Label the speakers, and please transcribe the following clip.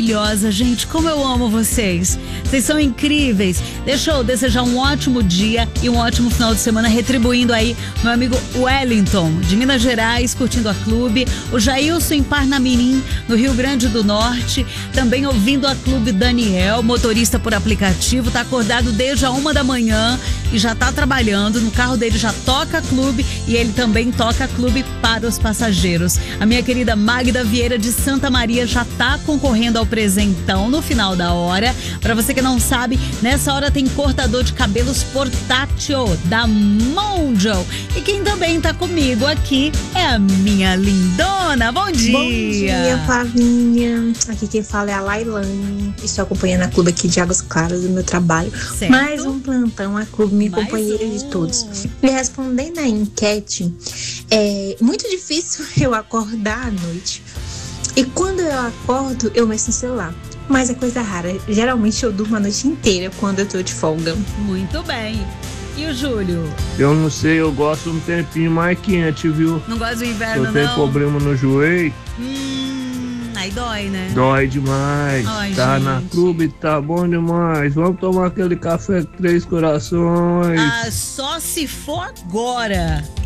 Speaker 1: maravilhosa, gente. Como eu amo vocês. Vocês são incríveis. Deixa eu desejar um ótimo dia e um ótimo final de semana, retribuindo aí meu amigo Wellington, de Minas Gerais, curtindo a Clube. O Jailson em Parnamirim, no Rio Grande do Norte, também ouvindo a Clube. Daniel, motorista por aplicativo, tá acordado desde a 1 da manhã e já tá trabalhando. No carro dele já toca a Clube e ele também toca a Clube para os passageiros. A minha querida Magda Vieira de Santa Maria já tá concorrendo ao presentão no final da hora. Para você que não sabe, nessa hora tem cortador de cabelos portátil da Mondial. E quem também tá comigo aqui é a minha lindona. Bom dia!
Speaker 2: Bom dia, Flavinha. Aqui quem fala é a Lailane. Estou acompanhando a Clube aqui de Águas Claras do meu trabalho.
Speaker 1: Certo.
Speaker 2: Mais um plantão, a Clube, minha companheira de todos. E respondendo a enquete, é muito difícil eu acordar à noite. E quando eu acordo, eu mexo no celular. Mas é coisa rara. Geralmente eu durmo a noite inteira quando eu tô de folga.
Speaker 1: Muito bem. E o Júlio?
Speaker 3: Eu não sei, eu gosto um tempinho mais quente, viu?
Speaker 1: Não gosta do inverno,
Speaker 3: eu tenho problema no joelho.
Speaker 1: Aí dói, né?
Speaker 3: Dói demais.
Speaker 1: Ai,
Speaker 3: tá
Speaker 1: gente.
Speaker 3: na Clube, tá bom demais. Vamos tomar aquele café com 3 corações.
Speaker 1: Ah, só se for agora.